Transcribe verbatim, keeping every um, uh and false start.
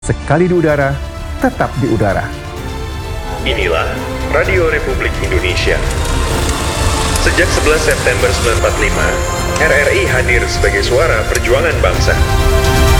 Sekali di udara, tetap di udara. Inilah Radio Republik Indonesia. Sejak sebelas September seribu sembilan ratus empat puluh lima, R R I hadir sebagai suara perjuangan bangsa.